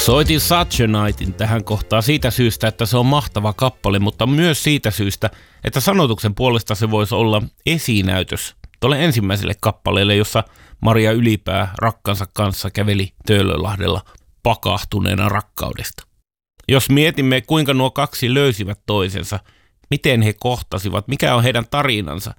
Soitin Such a Nightin tähän kohtaan siitä syystä, että se on mahtava kappale, mutta myös siitä syystä, että sanotuksen puolesta se voisi olla esinäytös tuolle ensimmäiselle kappaleelle, jossa Maria Ylipää rakkansa kanssa käveli Töölönlahdella pakahtuneena rakkaudesta. Jos mietimme, kuinka nuo kaksi löysivät toisensa, miten he kohtasivat, mikä on heidän tarinansa.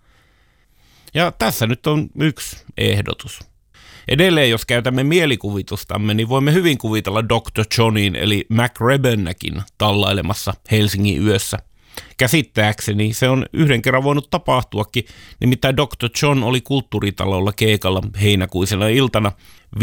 Ja tässä nyt on yksi ehdotus. Edelleen, jos käytämme mielikuvitustamme, niin voimme hyvin kuvitella Dr. Johnin eli Mac Rebennäkin tallailemassa Helsingin yössä. Käsittääkseni se on yhden kerran voinut tapahtuakin, nimittäin Dr. John oli kulttuuritalolla keikalla heinäkuisena iltana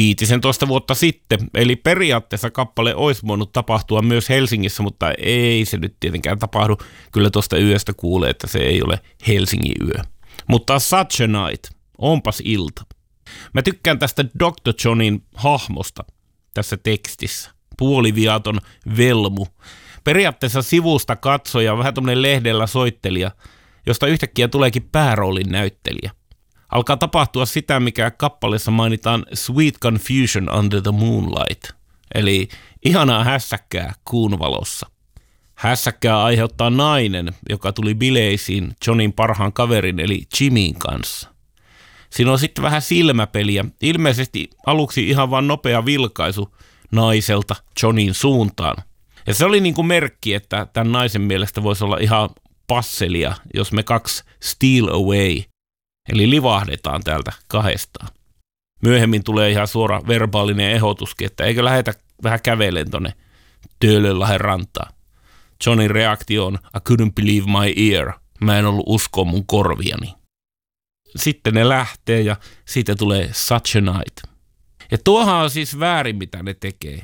15 vuotta sitten, eli periaatteessa kappale olisi voinut tapahtua myös Helsingissä, mutta ei se nyt tietenkään tapahdu. Kyllä tuosta yöstä kuulee, että se ei ole Helsingin yö. Mutta Such a Night, onpas ilta. Mä tykkään tästä Dr. Johnin hahmosta tässä tekstissä. Puoliviaton velmu. Periaatteessa sivusta katsoja, vähän tommonen lehdellä soittelija, josta yhtäkkiä tuleekin pääroolin näyttelijä. Alkaa tapahtua sitä, mikä kappaleessa mainitaan Sweet Confusion Under the Moonlight, eli ihanaa hässäkkää kuun valossa. Hässäkkää aiheuttaa nainen, joka tuli bileisiin Johnin parhaan kaverin eli Jimmyn kanssa. Siinä on sitten vähän silmäpeliä, ilmeisesti aluksi ihan vaan nopea vilkaisu naiselta Johnin suuntaan. Ja se oli niin kuin merkki, että tämän naisen mielestä voisi olla ihan passelia, jos me kaksi steal away, eli livahdetaan täältä kahdestaan. Myöhemmin tulee ihan suora verbaalinen ehdotuskin, että eikö lähetä vähän kävelen tonne Töölönlahden rantaan. Johnin reaktio on I couldn't believe my ear. Mä en ollut uskoa mun korviani. Sitten ne lähtee ja siitä tulee Such a Night. Ja tuohan on siis väärin, mitä ne tekee.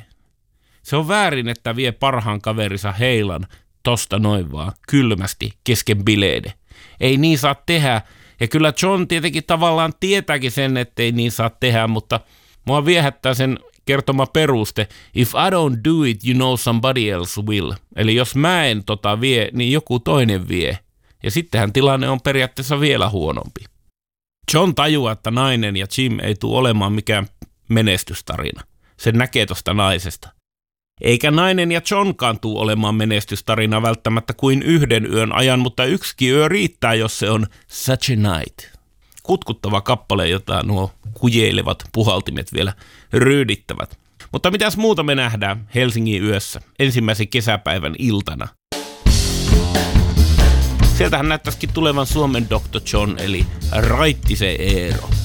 Se on väärin, että vie parhaan kaverinsa heilan tosta noin vaan kylmästi kesken bileiden. Ei niin saa tehdä. Ja kyllä John tietenkin tavallaan tietääkin sen, ettei niin saa tehdä, mutta mua viehättää sen kertoma peruste. If I don't do it, you know somebody else will. Eli jos mä en vie, niin joku toinen vie. Ja sittenhän tilanne on periaatteessa vielä huonompi. John tajuaa, että nainen ja Jim ei tule olemaan mikään menestystarina. Sen näkee tosta naisesta. Eikä nainen ja Johnkaan tule olemaan menestystarina välttämättä kuin yhden yön ajan, mutta yksikin yö riittää, jos se on Such a Night. Kutkuttava kappale, jota nuo kujeilevat puhaltimet vielä ryydittävät. Mutta mitäs muuta me nähdään Helsingin yössä ensimmäisen kesäpäivän iltana? Sieltähän näyttäisikin tulevan Suomen Dr. John eli Raittisen Eero.